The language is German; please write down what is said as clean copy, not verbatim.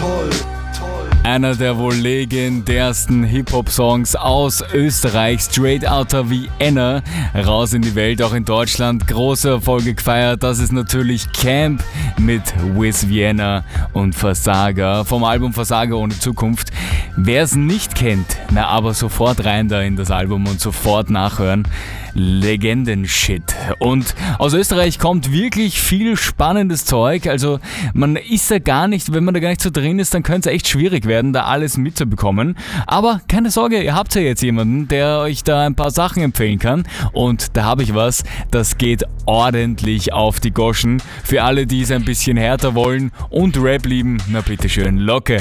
Einer der wohl legendärsten Hip-Hop-Songs aus Österreich, Straight Outta Vienna, raus in die Welt, auch in Deutschland, große Erfolge gefeiert. Das ist natürlich Camp mit Wiz Vienna und Versager vom Album Versager ohne Zukunft. Wer es nicht kennt, na aber sofort rein da in das Album und sofort nachhören. Legenden-Shit. Und aus Österreich kommt wirklich viel spannendes Zeug. Also man ist da gar nicht, wenn man da gar nicht so drin ist, dann könnte es echt schwierig werden, da alles mitzubekommen. Aber keine Sorge, ihr habt ja jetzt jemanden, der euch da ein paar Sachen empfehlen kann. Und da habe ich was, das geht ordentlich auf die Goschen. Für alle, die es ein bisschen härter wollen und Rap lieben, na bitteschön, Locke.